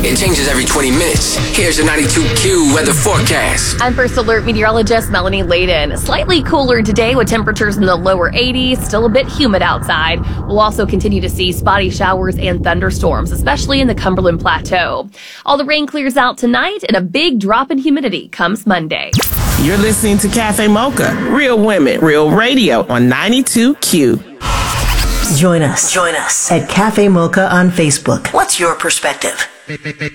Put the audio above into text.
It changes every 20 minutes. Here's your 92Q weather forecast. I'm First Alert meteorologist Melanie Layden. Slightly cooler today with temperatures in the lower 80s, still a bit humid outside. We'll also continue to see spotty showers and thunderstorms, especially in the Cumberland Plateau. All the rain clears out tonight and a big drop in humidity comes Monday. You're listening to Cafe Mocha, Real Women, Real Radio on 92Q. Join us at Cafe Mocha on Facebook. What's your perspective?